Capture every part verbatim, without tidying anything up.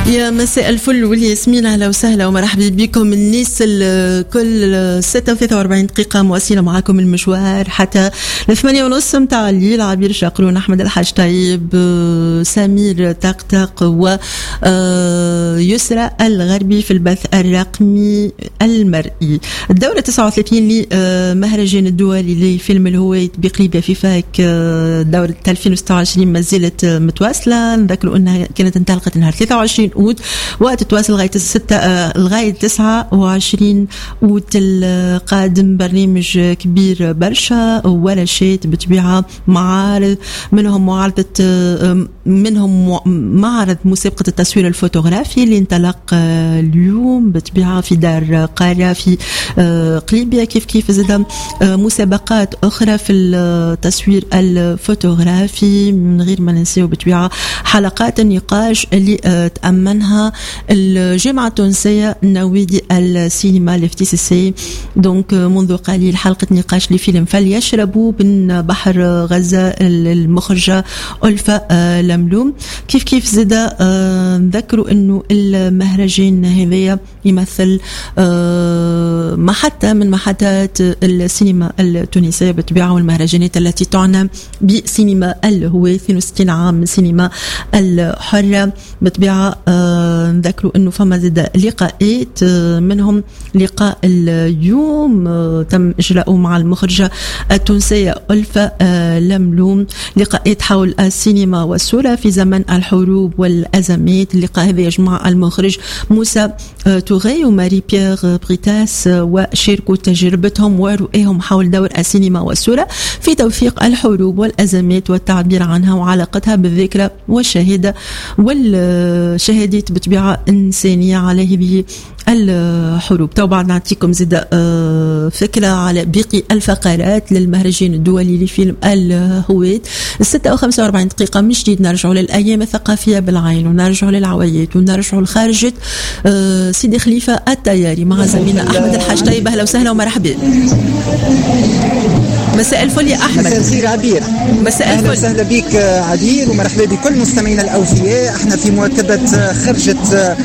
يا مساء الفل والياسمين، اهلا وسهلا ومرحبا بكم الناس الكل. ستة وثلاثة وأربعين دقيقة مواصلة معكم المشوار حتى الثمانية ونص متاع الليل. عبير شاقرون، أحمد الحاج طيب، سمير طقطق ويسرى الغربي في البث الرقمي المرئي. الدورة تسعة وثلاثين لمهرجان الدولي لفيلم الهويت بقليبية في فاك، دورة ألفين وستة وعشرين ما زالت متواصلة. نذكروا أنها كانت انطلقت نهار ثلاثة وعشرين أوت وتتواصل لغاية ستة لغاية تسعة وعشرين أوت القادم. برنامج كبير برشا، ورشات بطبيعة، معارض، منهم معارضة منهم معرض مسابقة التصوير الفوتوغرافي اللي انطلق اليوم بطبيعة في دار قارة في قليبية. كيف كيف زاد مسابقات أخرى في التصوير الفوتوغرافي، من غير ما ننسيه بطبيعة حلقات النقاش اللي تأمنها الجامعة التونسية نوادي السينما الاف تي سي سي. دونك منذ قليل حلقة نقاش لفيلم فليشربوا بن بحر غزة المخرجة ألفة لملوم. كيف كيف زاد نذكروا انه المهرجان هذايا يمثل محطة من محطات السينما التونسية بطبيعة، والمهرجانات التي تعنى بسينما الهوية اثنين وستين عام من سينما الحرة بطبيعة. نذكروا انه فما زاد لقاءات، منهم لقاء اليوم تم اجراؤه مع المخرجة التونسية ألفة لملوم، لقاءات حول السينما والصورة في زمن الحروب والأزمات. اللقاء هذا يجمع المخرج موسى توغي وماري بيير بريتاس، وشاركوا تجربتهم ورؤيهم حول دور السينما والصورة في توثيق الحروب والأزمات والتعبير عنها وعلاقتها بالذكرى والشهادة والشهادات بطبيعة إنسانية على هذه الحروب. طبعا نعطيكم زيادة فكرة على باقي الفقرات للمهرجان الدولي لفيلم الهويت. الستة وخمسة وأربعين دقيقة من جديد نرجعوا للأيام الثقافية بالعين، ونرجعوا للعويات، ونرجعوا لخارجة سيدي خليفة الطياري مع زميلنا أحمد الحاج طيب. أهلا وسهلا ومرحبا. مساء الفل يا أحمد. مساء الخير عبير. مساء الفل. أهلا وسهلا بك عبير، ومرحبا بكل مستمعينا الأوفياء. احنا في مواكبة خرجة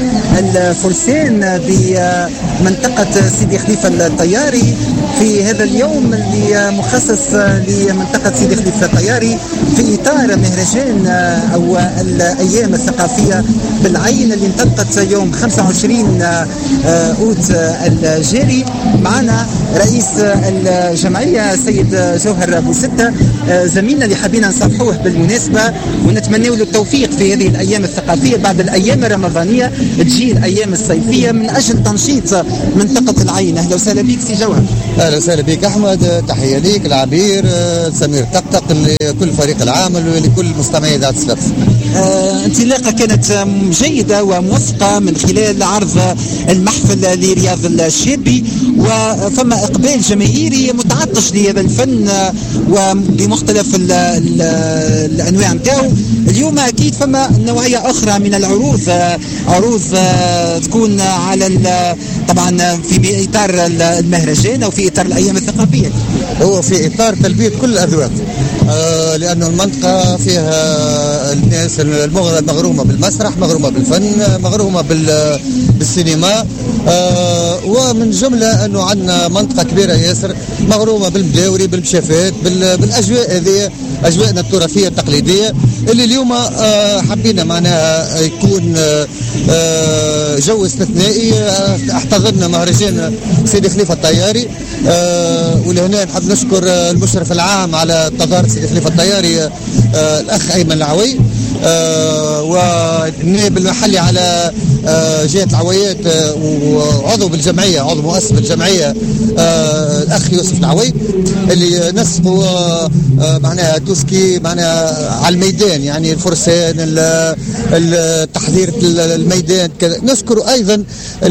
الفرسان بمنطقة سيدي خليفة الطياري في هذا اليوم اللي مخصص لمنطقة سيدي خليفة الطياري في إطار مهرجان أو الأيام الثقافية بالعين اللي انطلقت يوم خمسة وعشرين أوت الجاري. معنا رئيس الجمعية سيد جوهر بوستة، زميلنا اللي حابين نصافحوه بالمناسبة ونتمنى له التوفيق في هذه الأيام الثقافية بعد الأيام الرمضانية تجي الأيام الصيفية من أجل تنشيط منطقة العين. أهلا وسهلا بك سي جوهر. أهلا وسهلا بك أحمد، تحية ليك العبير، سمير طقطق، لكل فريق العمل ولكل مستمعي إذاعة سلف. آه، انطلاقة كانت جيدة وموفقة من خلال عرض المحفل لرياض الشابي، وفما إقبال جماهيري متعطش لهذا الفن وبمختلف ال ال الأنواع متاعو. اليوم أكيد فما نوعية أخرى من العروض، عروض تكون على طبعا في إطار المهرجان أو في إطار الأيام الثقافية. هو في إطار تلبية كل الأذواق، آه لأنه المنطقة فيها الناس المغرومة بالمسرح، مغرومة بالفن، مغرومة بالسينما، آه ومن جملة أنه عندنا منطقة كبيرة ياسر مغرومة بالمداوري، بالمشافات، بالأجواء هذه، أجواءنا التراثية التقليدية اللي اليوم آه حبينا معناها يكون آه جو استثنائي. آه احتضرنا مهرجان سيدي خليفة الطياري، آه ولهنا نحب نشكر المشرف العام على تظاهرة سيدي خليفة الطياري آه الأخ أيمن العوي، آه والنائب المحلي على آه جهة العويات، آه وعضو بالجمعية، عضو مؤسس بالجمعية، آه الأخ يوسف العوي، اللي نسقوا آه معناها توسكي معناها على الميدان، يعني الفرسان، التحضير الميدان. نشكر أيضا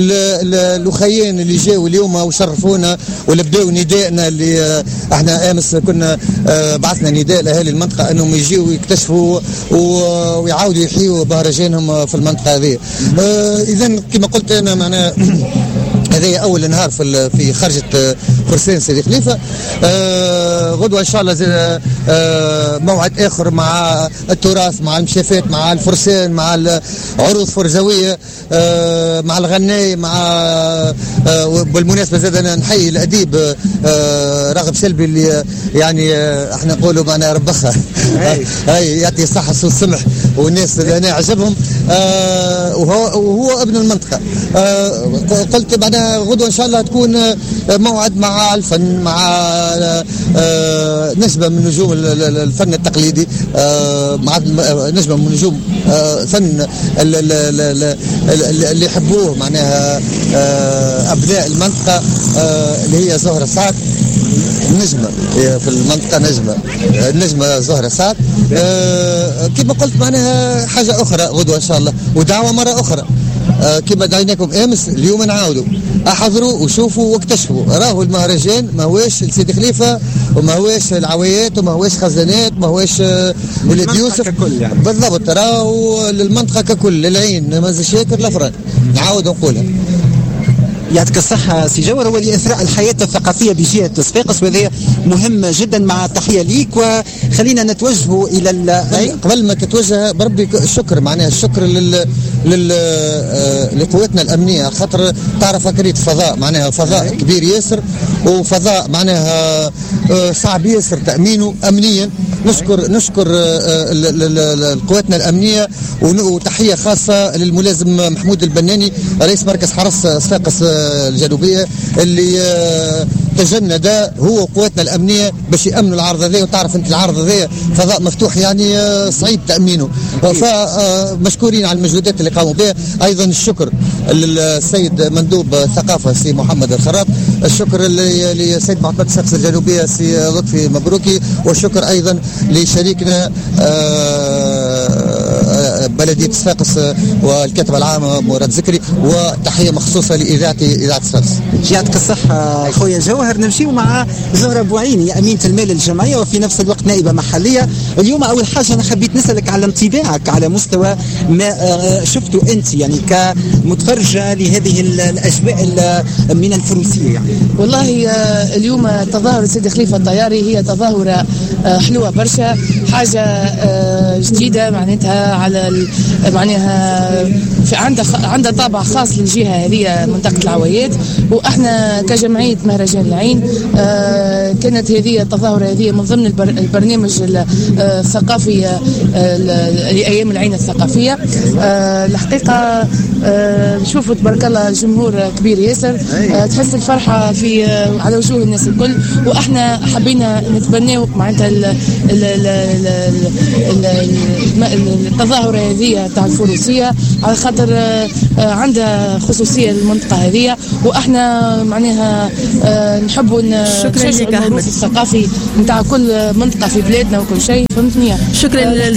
الأخيين اللي جاوا اليوم وشرفونا ولبداوا ندائنا، اللي احنا امس كنا آه بعثنا نداء لأهالي المنطقة أنهم يجيوا يكتشفوا ويعاودوا يحيوا مهرجانهم في المنطقة هذه. آه إذن كما قلت أنا معناها هذا أول نهار في في خرجة فرسان سيدي خليفه. آه غدوه ان شاء الله زي آه موعد اخر مع التراث، مع المشافات، مع الفرسان، مع العروض فرزويه، آه مع الغناي، مع آه بالمناسبه زاد انا نحيي الاديب آه راغب سلبي اللي يعني آه احنا نقولوا معنا ربخها هاي يعطي الصحه والسمح والناس اللي انا عجبهم. آه وهو, وهو ابن المنطقه. آه قلت معناها غدوه ان شاء الله تكون موعد مع الفن، مع آه نجمه من نجوم الفن التقليدي، آه مع نجمه من نجوم آه فن اللي يحبوه معناها آه ابناء المنطقه، آه اللي هي زهره سعد، نجمة في المنطقة، نجمة النجمة زهرة سعد. أه كما قلت معناها حاجة أخرى غدوة إن شاء الله، ودعوة مرة أخرى أه كما دعيناكم أمس، اليوم نعاودوا أحضروا وشوفوا واكتشفوا. راهو المهرجان ما هوش لسيدي خليفة، وما هوش العويات، وما هوش خزانات، ما هوش ولد يوسف يعني. بالضبط، راهو للمنطقة ككل، للعين مازال شاكر لفران. نعاود نقولها. يعطيك الصحة سي جوهر. هو لإثراء الحياة الثقافية بجهة صفاقس، وهذا مهم جدا مع التحية ليك. وخلينا نتوجه إلى ال... قبل ما تتوجه بربي الشكر، معناها الشكر لل لل لقواتنا الأمنية، خاطر تعرف كريت فضاء، معناها فضاء كبير ياسر، وفضاء معناها صعب ياسر تأمينه أمنيا. نشكر نشكر قواتنا الأمنية، وتحية خاصة للملازم محمود البناني رئيس مركز حرس صفاقس الجنوبية، اللي تجند هو وقواتنا الأمنية باش يأمنوا العرض هذا. وتعرف أنت العرض هذا فضاء مفتوح، يعني صعيب تأمينه، فمشكورين على المجهودات اللي قاموا بها. أيضا الشكر للسيد مندوب الثقافة سي محمد الخراط، الشكر للسيد معتمد صفاقس الجنوبية سي لطفي مبروكي، والشكر أيضا لشريكنا بلدية صفاقس والكاتب العام مراد زكري، وتحية مخصوصة لإذاعة إذاعة صفاقس. يعطيك الصحة خويا جوهر. نمشيو مع زهرة بوعيني، أمينة المال الجمعية وفي نفس الوقت نائبة محلية. اليوم أول حاجة أنا حبيت نسألك على انطباعك على مستوى ما شفته أنت، يعني كمتفرجة لهذه الأجواء من الفروسية. يعني والله اليوم تظاهرة سيدي خليفة الطياري هي تظاهرة حلوة برشا، حاجة جديدة معناتها على معناها عندها عندها طابع خاص للجهة هذه منطقة العويات. وإحنا كجمعية مهرجان العين كانت هذه التظاهرة هذه من ضمن البرنامج الثقافي لأيام العين الثقافية. الحقيقة نشوفوا تبارك الله جمهور كبير ياسر، تحس الفرحة في على وجوه الناس الكل. وإحنا حبينا نتبناو معناتها التظاهرة هذه تاع الفروسية، على خاطر عندها خصوصية المنطقة هذه، وإحنا معناها نحبوا نشجعوا الوروث الثقافي نتاع كل منطقة في بلادنا وكل شيء. فهمتني؟ شكرا